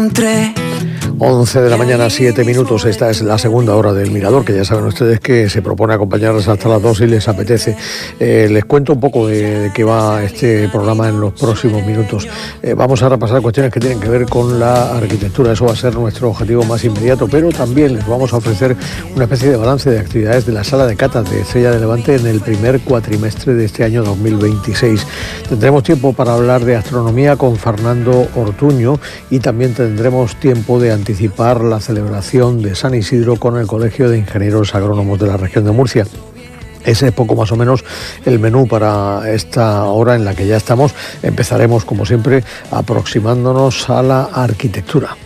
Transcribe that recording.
encontré. 11 de la mañana, 7 minutos. Esta es la segunda hora del Mirador, que ya saben ustedes que se propone acompañarles hasta las 2 si les apetece. Les cuento un poco de qué va este programa en los próximos minutos. Vamos a repasar cuestiones que tienen que ver con la arquitectura. Eso va a ser nuestro objetivo más inmediato, pero también les vamos a ofrecer una especie de balance de actividades de la sala de catas de Estrella de Levante en el primer cuatrimestre de este año 2026. Tendremos tiempo para hablar de astronomía con Fernando Ortuño y también tendremos tiempo de anticipar la celebración de San Isidro con el Colegio de Ingenieros Agrónomos de la región de Murcia. Ese es poco más o menos el menú para esta hora en la que ya estamos. Empezaremos, como siempre, aproximándonos a la arquitectura.